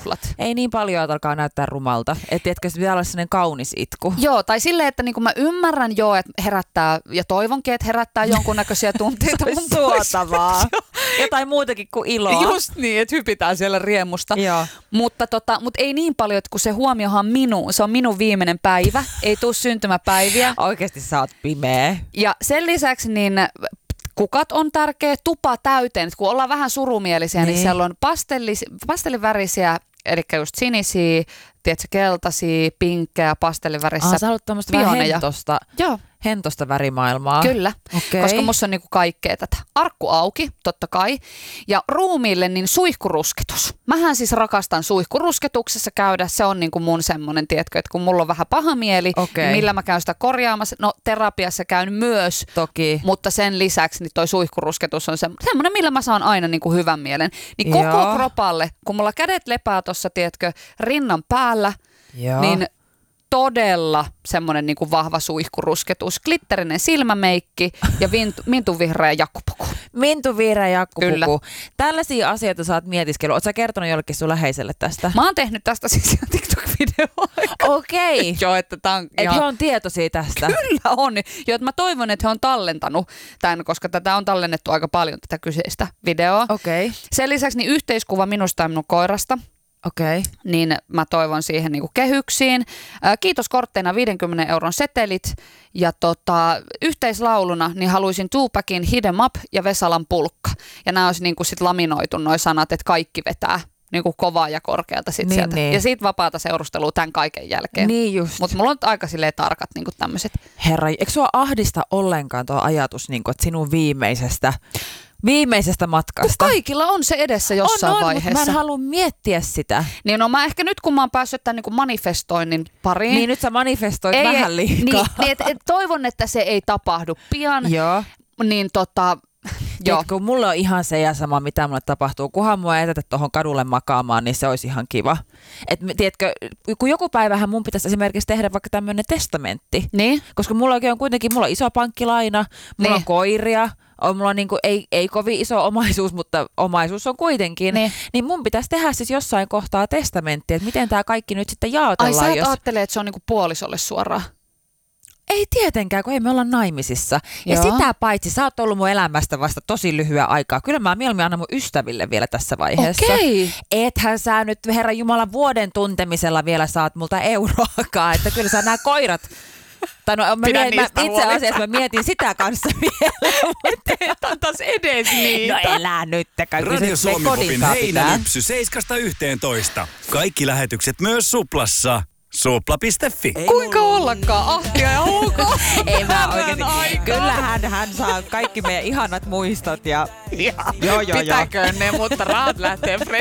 juhlat. Ei niin paljon, että alkaa näyttää rumalta. Että tiedätkö, se pitää olla sellainen kaunis itku. Joo, tai silleen, että niinku mä ymmärrän jo, että herättää, ja toivonkin, että herättää jonkunnäköisiä tunteita. Se olisi suotavaa. Jotain muutakin kuin iloa. Just niin, että hypitään siellä riemusta. Mutta ei niin paljon, että kun se huomiohan minuun. Se on minun viimeinen päivä. Ei tule syntymäpäiviä. Oikeasti sä oot pimeä. Ja sen lisäksi niin kukat on tärkeä, tupa täyteen. Kun ollaan vähän surumielisiä, niin siellä on pastellivärisiä, eli just sinisiä, tiedätkö, keltaisia, pinkkejä, pastellivärisiä sä haluat tämmöistä vähän hentosta värimaailmaa. Kyllä, koska musta on niinku kaikkea tätä. Arkku auki, totta kai. Ja ruumiille niin suihkurusketus. Mähän siis rakastan suihkurusketuksessa käydä. Se on niinku mun semmonen, tiedätkö, että kun mulla on vähän paha mieli, niin millä mä käyn sitä korjaamassa. No terapiassa käyn myös, toki. Mutta sen lisäksi niin toi suihkurusketus on semmoinen, millä mä saan aina niinku hyvän mielen. Niin koko kropalle, kun mulla kädet lepää tuossa, tiedätkö, rinnan päällä, niin todella semmoinen niinku vahva suihkurusketus, glitterinen silmämeikki ja mintuvihreä jakkupuku. Mintuvihreä jakkupuku. Kyllä. Tällaisia asioita sä oot mietiskellyt. Oot sä kertonut jollekin sun läheiselle tästä? Mä oon tehnyt tästä siis TikTok-videoa. Okei. Joo, että tää on he on tietoisia tästä. Kyllä on. Joo, että mä toivon, että he on tallentanut tämän, koska tätä on tallennettu aika paljon tätä kyseistä videoa. Okei. Sen lisäksi niin yhteiskuva minusta ja minun koirasta. Niin mä toivon siihen niinku kehyksiin. Kiitos kortteina 50 € setelit. Ja yhteislauluna niin haluaisin Tupacin Hit 'em Up ja Vesalan Pulkka. Ja nämä olisi niinku sit laminoitu noi sanat, että kaikki vetää niinku kovaa ja korkealta sit sieltä. Niin. Ja siitä vapaata seurustelua tämän kaiken jälkeen. Niin just. Mutta mulla on aika silleen tarkat niinku tämmöiset. Herra, eikö sua ahdista ollenkaan tuo ajatus, niinku, että sinun viimeisestä matkasta? Kun kaikilla on se edessä jossain vaiheessa. Mutta mä en halua miettiä sitä. Niin mä ehkä nyt kun mä oon päässyt tämän niin manifestoinnin pariin. Niin nyt sä manifestoit vähän liikaa. Niin, toivon, että se ei tapahdu pian. Joo. Niin kun mulle on ihan se ja sama, mitä mulle tapahtuu. Kunhan mua ei jätetä tuohon kadulle makaamaan, niin se olisi ihan kiva. Et tiedätkö, kun joku päivähän mun pitäisi esimerkiksi tehdä vaikka tämmöinen testamentti. Niin. Koska mulla on iso pankkilaina, mulla on koiria, mulla on niinku, ei kovin iso omaisuus, mutta omaisuus on kuitenkin. Niin mun pitäisi tehdä siis jossain kohtaa testamentti, että miten tämä kaikki nyt sitten jaotellaan. Ai sä et ajattele, että se on niinku puolisolle suoraan? Ei tietenkään, kun ei me olla naimisissa. Ja sitä paitsi, sä oot ollut mun elämästä vasta tosi lyhyen aikaa. Kyllä mä mieluummin annan mun ystäville vielä tässä vaiheessa. Okei. Ethän sä nyt, Herran Jumala, vuoden tuntemisella vielä saat multa euroakaan. Että kyllä sä nämä koirat... itse asiassa mä mietin sitä kanssa vielä. Et antais edes niitä. No elää nyt. Radio Suomi-popin heinälypsy 7–11. Kaikki lähetykset myös Suplassa. Supla.fi. Kuinka ollakaan ahtia ja huuko? Ei mä oikeesti. Kyllähän hän saa kaikki meidän ihanat muistot ja... Pitääkö ne, mutta rahat lähtee